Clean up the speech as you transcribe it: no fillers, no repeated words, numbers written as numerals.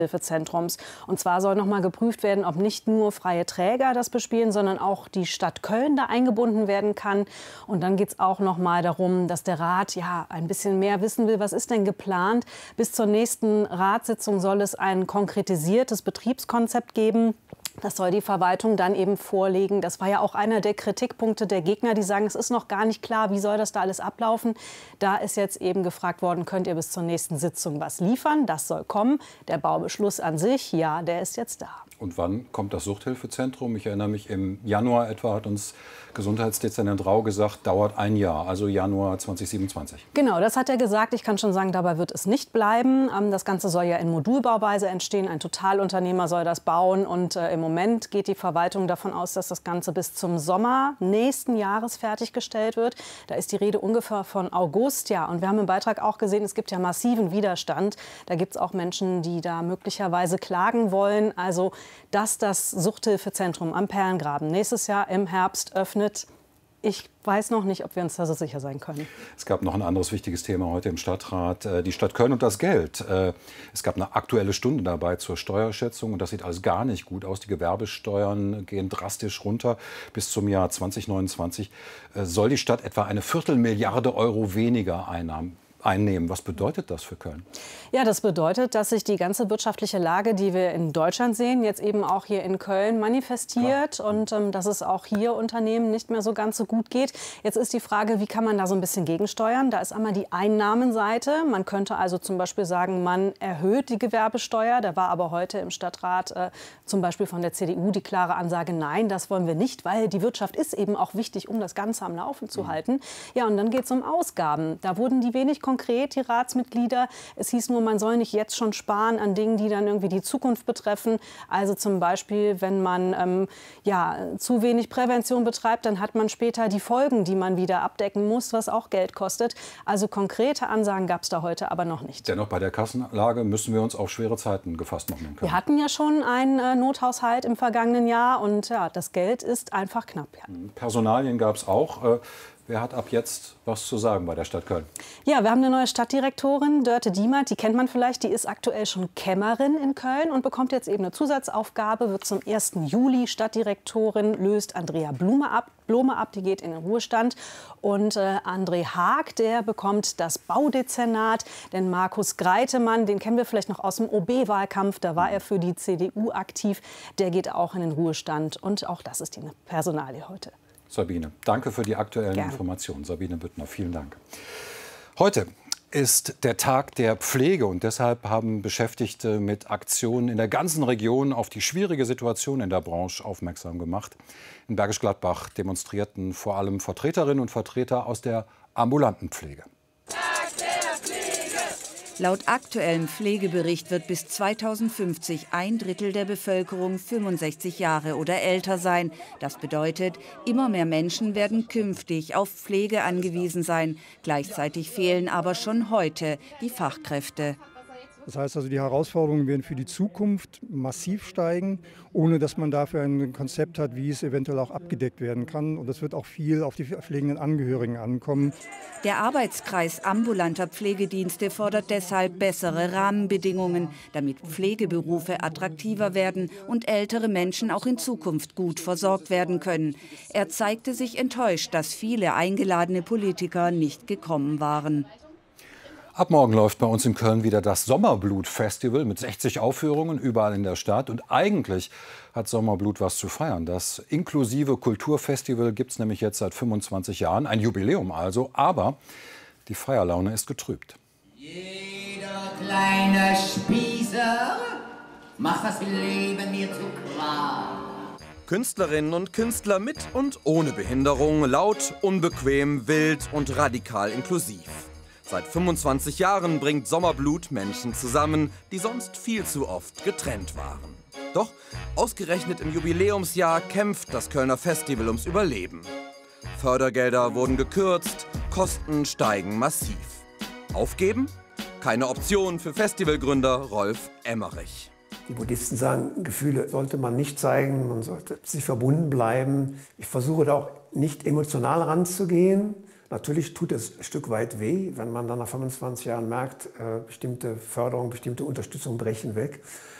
Hilfezentrums. Und zwar soll noch mal geprüft werden, ob nicht nur freie Träger das bespielen, sondern auch die Stadt Köln da eingebunden werden kann. Und dann geht es auch noch mal darum, dass der Rat ja ein bisschen mehr wissen will, was ist denn geplant. Bis zur nächsten Ratssitzung soll es ein konkretisiertes Betriebskonzept geben. Das soll die Verwaltung dann eben vorlegen. Das war ja auch einer der Kritikpunkte der Gegner, die sagen, es ist noch gar nicht klar, wie soll das da alles ablaufen. Da ist jetzt eben gefragt worden, könnt ihr bis zur nächsten Sitzung was liefern? Das soll kommen. Der Baubeschluss an sich, ja, der ist jetzt da. Und wann kommt das Suchthilfezentrum? Ich erinnere mich, im Januar etwa hat uns Gesundheitsdezernent Rau gesagt, dauert ein Jahr, also Januar 2027. Genau, das hat er gesagt. Ich kann schon sagen, dabei wird es nicht bleiben. Das Ganze soll ja in Modulbauweise entstehen. Ein Totalunternehmer soll das bauen. Und im Moment geht die Verwaltung davon aus, dass das Ganze bis zum Sommer nächsten Jahres fertiggestellt wird. Da ist die Rede ungefähr von August. Ja, und wir haben im Beitrag auch gesehen, es gibt ja massiven Widerstand. Da gibt es auch Menschen, die da möglicherweise klagen wollen. Also, dass das Suchthilfezentrum am Perlengraben nächstes Jahr im Herbst öffnet, ich weiß noch nicht, ob wir uns da so sicher sein können. Es gab noch ein anderes wichtiges Thema heute im Stadtrat, die Stadt Köln und das Geld. Es gab eine Aktuelle Stunde dabei zur Steuerschätzung und das sieht alles gar nicht gut aus. Die Gewerbesteuern gehen drastisch runter. Bis zum Jahr 2029 soll die Stadt etwa eine Viertelmilliarde Euro weniger einnehmen. Was bedeutet das für Köln? Ja, das bedeutet, dass sich die ganze wirtschaftliche Lage, die wir in Deutschland sehen, jetzt eben auch hier in Köln manifestiert. Klar. Und dass es auch hier Unternehmen nicht mehr so ganz so gut geht. Jetzt ist die Frage, wie kann man da so ein bisschen gegensteuern? Da ist einmal die Einnahmenseite. Man könnte also zum Beispiel sagen, man erhöht die Gewerbesteuer. Da war aber heute im Stadtrat zum Beispiel von der CDU die klare Ansage, nein, das wollen wir nicht, weil die Wirtschaft ist eben auch wichtig, um das Ganze am Laufen zu halten. Ja, und dann geht es um Ausgaben. Da wurden die wenig konkret, die Ratsmitglieder. Es hieß nur, man soll nicht jetzt schon sparen an Dingen, die dann irgendwie die Zukunft betreffen. Also zum Beispiel, wenn man zu wenig Prävention betreibt, dann hat man später die Folgen, die man wieder abdecken muss, was auch Geld kostet. Also konkrete Ansagen gab es da heute aber noch nicht. Dennoch bei der Kassenlage müssen wir uns auf schwere Zeiten gefasst machen können. Wir hatten ja schon einen Nothaushalt im vergangenen Jahr und ja, das Geld ist einfach knapp. Ja. Personalien gab es auch. Wer hat ab jetzt was zu sagen bei der Stadt Köln? Ja, wir haben eine neue Stadtdirektorin, Dörte Diemert. Die kennt man vielleicht. Die ist aktuell schon Kämmerin in Köln und bekommt jetzt eben eine Zusatzaufgabe. Wird zum 1. Juli Stadtdirektorin, löst Andrea Blome ab. Die geht in den Ruhestand. Und André Haag, der bekommt das Baudezernat. Denn Markus Greitemann, den kennen wir vielleicht noch aus dem OB-Wahlkampf. Da war er für die CDU aktiv. Der geht auch in den Ruhestand. Und auch das ist die Personalie heute. Sabine, danke für die aktuellen Informationen. Sabine Büttner, vielen Dank. Heute ist der Tag der Pflege und deshalb haben Beschäftigte mit Aktionen in der ganzen Region auf die schwierige Situation in der Branche aufmerksam gemacht. In Bergisch Gladbach demonstrierten vor allem Vertreterinnen und Vertreter aus der ambulanten Pflege. Laut aktuellem Pflegebericht wird bis 2050 ein Drittel der Bevölkerung 65 Jahre oder älter sein. Das bedeutet, immer mehr Menschen werden künftig auf Pflege angewiesen sein. Gleichzeitig fehlen aber schon heute die Fachkräfte. Das heißt also, die Herausforderungen werden für die Zukunft massiv steigen, ohne dass man dafür ein Konzept hat, wie es eventuell auch abgedeckt werden kann. Und es wird auch viel auf die pflegenden Angehörigen ankommen. Der Arbeitskreis ambulanter Pflegedienste fordert deshalb bessere Rahmenbedingungen, damit Pflegeberufe attraktiver werden und ältere Menschen auch in Zukunft gut versorgt werden können. Er zeigte sich enttäuscht, dass viele eingeladene Politiker nicht gekommen waren. Ab morgen läuft bei uns in Köln wieder das Sommerblut-Festival mit 60 Aufführungen überall in der Stadt. Und eigentlich hat Sommerblut was zu feiern. Das inklusive Kulturfestival gibt es nämlich jetzt seit 25 Jahren, ein Jubiläum also. Aber die Feierlaune ist getrübt. Jeder kleine Spießer macht das Leben mir zu Qual. Künstlerinnen und Künstler mit und ohne Behinderung, laut, unbequem, wild und radikal inklusiv. Seit 25 Jahren bringt Sommerblut Menschen zusammen, die sonst viel zu oft getrennt waren. Doch ausgerechnet im Jubiläumsjahr kämpft das Kölner Festival ums Überleben. Fördergelder wurden gekürzt, Kosten steigen massiv. Aufgeben? Keine Option für Festivalgründer Rolf Emmerich. Die Buddhisten sagen, Gefühle sollte man nicht zeigen, man sollte sich verbunden bleiben. Ich versuche da auch nicht emotional ranzugehen, Natürlich tut es ein Stück weit weh, wenn man dann nach 25 Jahren merkt, bestimmte Förderung, bestimmte Unterstützung brechen weg.